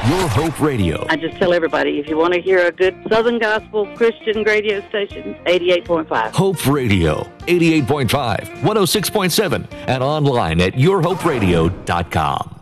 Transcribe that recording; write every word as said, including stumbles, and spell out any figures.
Your Hope Radio. I just tell everybody, if you want to hear a good Southern Gospel Christian radio station, eighty-eight point five. Hope Radio, eighty-eight point five, one oh six point seven, and online at your hope radio dot com.